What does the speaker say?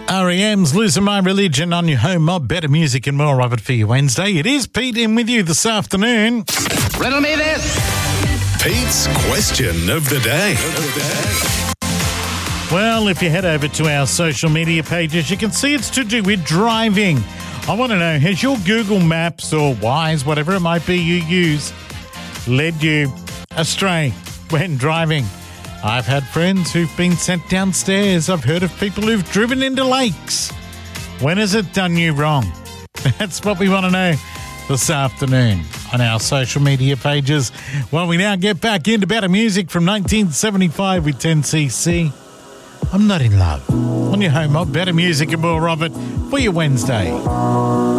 R.E.M's Losing My Religion on your home of better music and more of it for your Wednesday. It is Pete in with you this afternoon. Riddle me this. Pete's question of the day. Well, if you head over to our social media pages, you can see it's to do with driving. I want to know, has your Google Maps or Wise, whatever it might be you use, led you astray when driving? I've had friends who've been sent downstairs. I've heard of people who've driven into lakes. When has it done you wrong? That's what we want to know this afternoon on our social media pages. Well, we now get back into better music from 1975 with 10cc. I'm Not in Love. On your home of better music and more of it for your Wednesday.